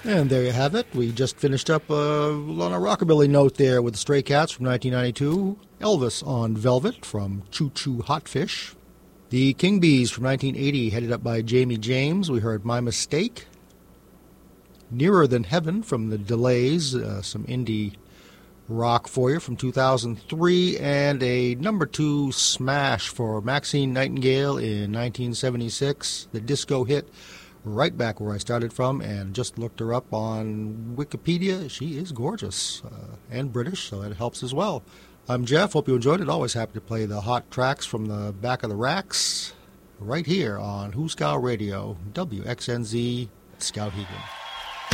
And there you have it. We just finished up on a rockabilly note there with the Stray Cats from 1992. Elvis on Velvet from Choo Choo Hotfish. The King Bees from 1980, headed up by Jamie James. We heard My Mistake. Nearer Than Heaven from the Delays, some indie rock for you from 2003, and a number 2 smash for Maxine Nightingale in 1976, the disco hit right back where I started from, and just looked her up on Wikipedia. She is gorgeous and British, so that helps as well. I'm Jeff. Hope you enjoyed it. Always happy to play the hot tracks from the back of the racks right here on Who Scout Radio, WXNZ, Skowhegan.